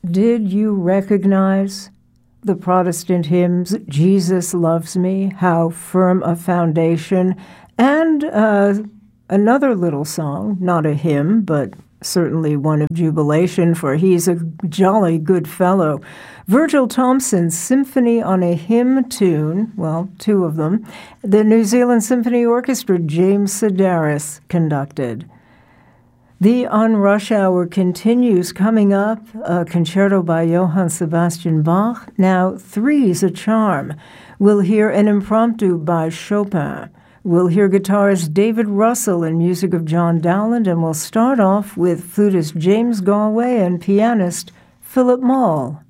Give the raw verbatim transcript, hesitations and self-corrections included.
Did you recognize the Protestant hymns, Jesus Loves Me, How Firm a Foundation, and uh, another little song, not a hymn, but certainly one of jubilation, for he's a jolly good fellow. Virgil Thompson's Symphony on a Hymn Tune, well, two of them, the New Zealand Symphony Orchestra, James Sedaris, conducted. The On Rush Hour continues. Coming up, a concerto by Johann Sebastian Bach. Now, Three's a Charm. We'll hear an impromptu by Chopin. We'll hear guitarist David Russell and music of John Dowland, and we'll start off with flutist James Galway and pianist Philip Maull.